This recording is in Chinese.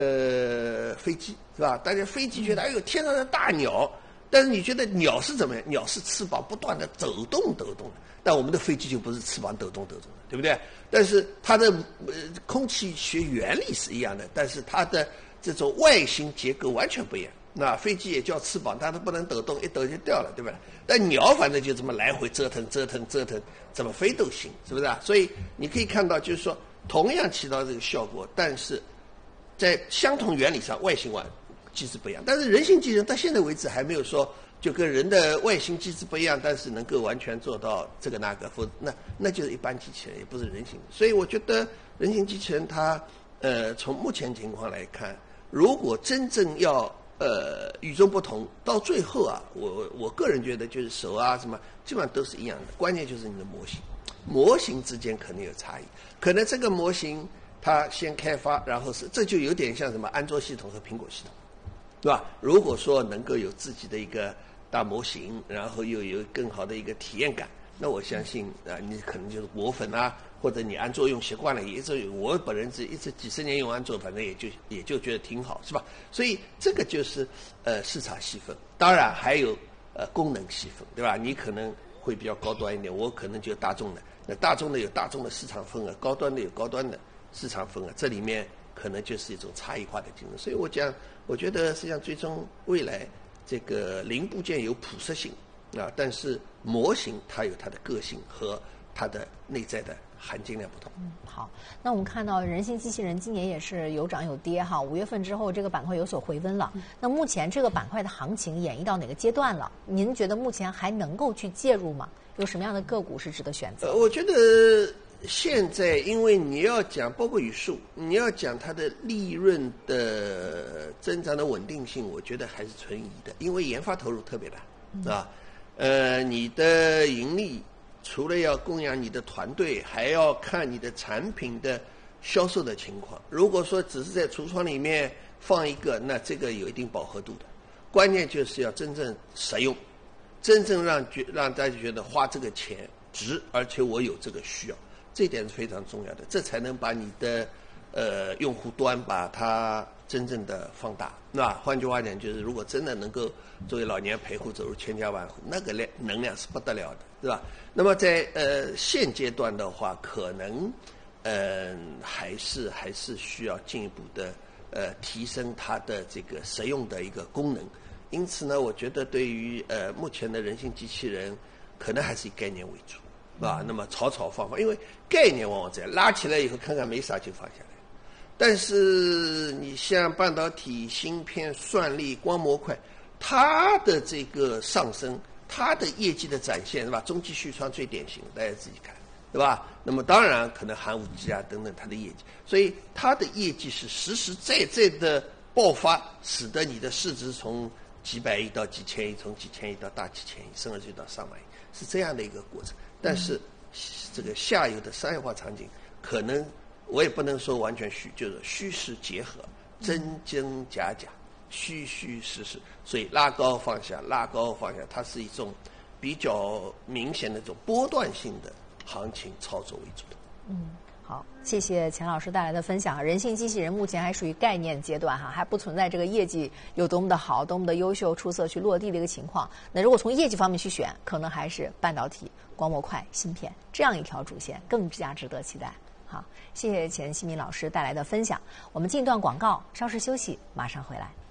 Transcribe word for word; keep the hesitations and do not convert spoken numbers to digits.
呃飞机是吧？大家飞机觉得哎呦天上的大鸟，但是你觉得鸟是怎么样？鸟是翅膀不断的抖动抖动的，但我们的飞机就不是翅膀抖动抖动的，对不对？但是它的呃空气学原理是一样的，但是它的这种外形结构完全不一样。那飞机也叫翅膀，它都不能抖动，一抖就掉了，对吧？但鸟反正就这么来回折腾折腾折腾，怎么飞都行，是不是啊？所以你可以看到，就是说同样起到这个效果，但是在相同原理上外形完机制不一样。但是人形机器人到现在为止还没有说就跟人的外形机制不一样，但是能够完全做到这个那个，否则那那就是一般机器人，也不是人形。所以我觉得人形机器人它呃从目前情况来看，如果真正要呃与众不同，到最后啊，我我个人觉得就是手啊什么基本上都是一样的，关键就是你的模型，模型之间可能有差异，可能这个模型它先开发，然后是这就有点像什么安卓系统和苹果系统，对吧？如果说能够有自己的一个大模型，然后又有更好的一个体验感，那我相信啊，你可能就是果粉啊，或者你安卓用习惯了，也是我本人是一直几十年用安卓，反正也就也就觉得挺好，是吧？所以这个就是呃市场细分，当然还有呃功能细分，对吧？你可能会比较高端一点，我可能就大众的，那大众的有大众的市场份额，高端的有高端的市场份额，这里面可能就是一种差异化的竞争。所以我讲，我觉得实际上最终未来这个零部件有普适性啊，但是模型它有它的个性和它的内在的含金量不同。 嗯，好，那我们看到人形机器人今年也是有涨有跌哈，五月份之后这个板块有所回温了。嗯、那目前这个板块的行情演绎到哪个阶段了？您觉得目前还能够去介入吗？有什么样的个股是值得选择？ 呃，我觉得现在因为你要讲包括语数，你要讲它的利润的增长的稳定性，我觉得还是存疑的，因为研发投入特别大，是吧？呃，你的盈利除了要供养你的团队，还要看你的产品的销售的情况。如果说只是在橱窗里面放一个，那这个有一定饱和度的。关键就是要真正实用，真正让觉让大家觉得花这个钱值，而且我有这个需要，这点是非常重要的，这才能把你的呃用户端把它真正的放大，那换句话讲就是，如果真的能够作为老年陪护走入千家万户，那个量能量是不得了的，是吧？那么在呃现阶段的话，可能嗯、呃、还是还是需要进一步的呃提升它的这个实用的一个功能。因此呢，我觉得对于呃目前的人形机器人，可能还是以概念为主，是吧？那么炒炒放放，因为概念往往这样拉起来以后看看没啥就放下来。但是你像半导体、芯片、算力、光模块，它的这个上升，它的业绩的展现，是吧？中继续创最典型，大家自己看，对吧？那么当然可能寒武纪啊等等它的业绩，所以它的业绩是实实在在的爆发，使得你的市值从几百亿到几千亿，从几千亿到大几千亿，甚至到上万亿，是这样的一个过程。但是这个下游的商业化场景可能。我也不能说完全虚，就是虚实结合，真真假假，虚虚实实，所以拉高放下，拉高放下，它是一种比较明显的这种波段性的行情操作为主的。 嗯，好，谢谢钱老师带来的分享。人形机器人目前还属于概念阶段哈，还不存在这个业绩有多么的好、多么的优秀、出色去落地的一个情况。那如果从业绩方面去选，可能还是半导体、光模块、芯片这样一条主线更加值得期待。好，谢谢钱希明老师带来的分享。我们进一段广告，稍事休息，马上回来。